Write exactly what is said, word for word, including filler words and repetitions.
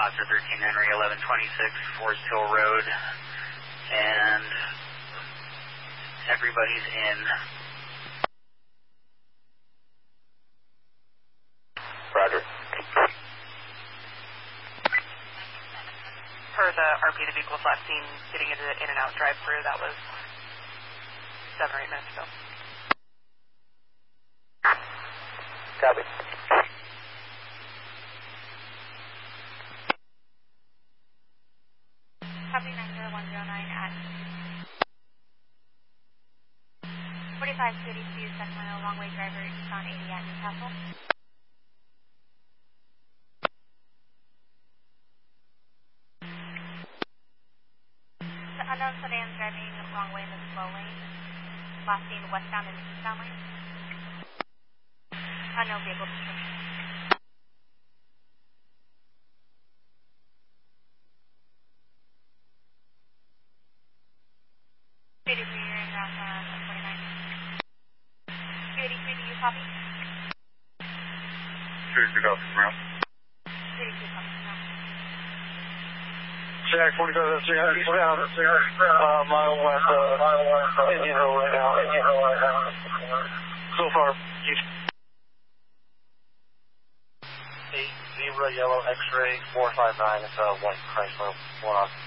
Oscar thirteen Henry, eleven twenty-six, Forest Hill Road, and everybody's in. Roger. Per the R P, the vehicle was last seen getting into the in and out drive-through. That was seven or eight minutes ago. Copy. Copy nine zero one zero nine at forty-five two eighty-two, Sacramento, long-way driver, east on eighty at Newcastle. The unknown sedan driving wrong way in the slow lane, last seen westbound and eastbound lane. Unknown vehicle description. two eighty-three, you're in route uh, forty-nine. two eighty-three, do you copy? two eighty-three, copy from route. two eighty-two, copy from route. C I forty-five, that's three hundred, uh, mile west, uh, mile west, uh, Indian Hill right now, Indian Hill right now. So far, east. eight, zebra, yellow, X-ray, four five nine, it's a white Chrysler, one on.